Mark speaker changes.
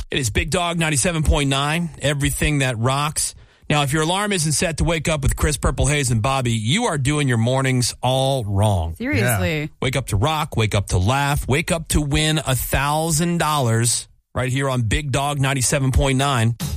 Speaker 1: It is Big Dog 97.9, everything that rocks. Now, if your alarm isn't set to wake up with Chris, Purple Haze, and Bobby, you are doing your mornings all wrong.
Speaker 2: Seriously.
Speaker 1: Yeah. Wake up to rock, wake up to laugh, wake up to win $1,000 right here on Big Dog 97.9.